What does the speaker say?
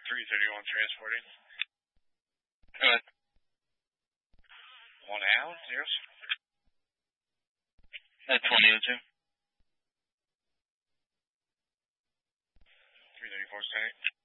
331 transporting. Good. 1 Allen, zeros. At 2002. 334 Senate.